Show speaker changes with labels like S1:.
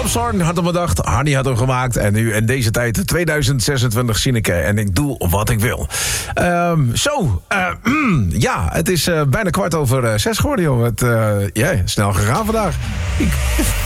S1: Ramshorn had hem bedacht, Hardy had hem gemaakt. En nu in deze tijd, 2026, Sineke. En ik doe wat ik wil. Ja, het is bijna 5:15 geworden, joh. Snel gegaan vandaag.